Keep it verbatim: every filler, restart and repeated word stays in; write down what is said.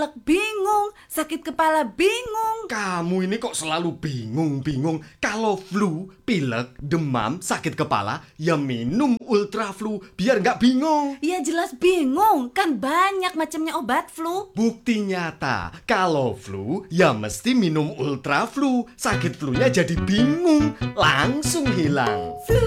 pilek bingung, sakit kepala bingung. Kamu ini kok selalu bingung-bingung. Kalau flu, pilek, demam, sakit kepala, ya minum Ultra Flu biar nggak bingung. Ya jelas bingung, kan banyak macamnya obat flu. Bukti nyata, kalau flu, ya mesti minum Ultra Flu. Sakit flu-nya jadi bingung, langsung hilang.